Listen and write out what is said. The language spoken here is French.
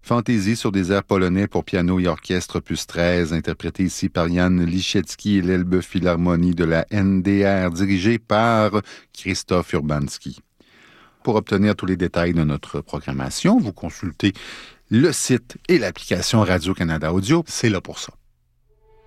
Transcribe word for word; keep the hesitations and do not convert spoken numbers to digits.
Fantaisie sur des airs polonais pour piano et orchestre opus treize, interprété ici par Jan Liszewski et l'Elbe Philharmonie de la N D R, dirigée par Krzysztof Urbanski. Pour obtenir tous les détails de notre programmation, vous consultez le site et l'application Radio-Canada Audio. C'est là pour ça.